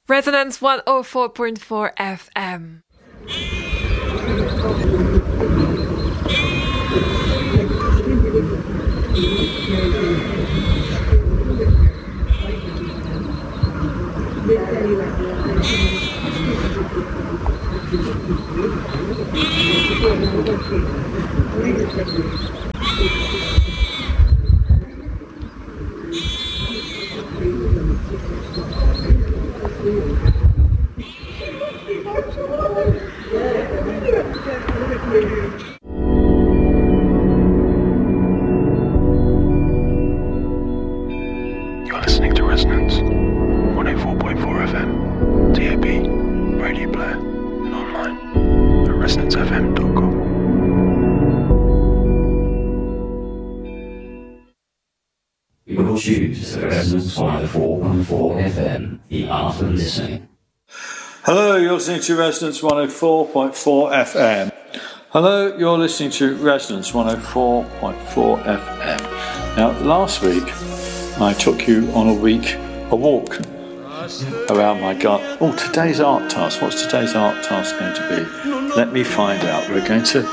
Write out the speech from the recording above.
Resonance 104.4 FM. You're listening to Resonance 104.4 FM, DAB, Radio Player, and online at resonancefm.com. You'll choose the Resonance 104.4 FM, the art of listening. Hello, you're listening to Resonance 104.4 FM. Hello, you're listening to Resonance 104.4 FM. Now, last week, I took you on a walk around my garden. Oh, today's art task. What's today's art task going to be? Let me find out. We're going to